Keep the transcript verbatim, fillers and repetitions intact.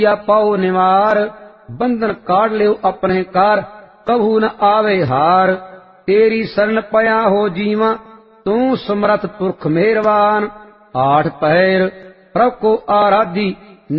या पाओ निवार, बंधन काट लियो अपने कार, कभू न आवे हार। तेरी शरण पया हो जीवा, तू समरथ पुरख मेहरबान। आठ पहर प्रभु को आराधी,